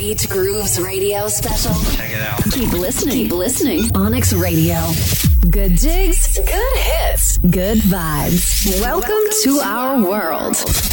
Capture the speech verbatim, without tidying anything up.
Beat Grooves Radio Special. Check it out. Keep listening. Keep listening. Onyx Radio. Good jigs, good hits, good vibes. Welcome, Welcome to, to our world. world.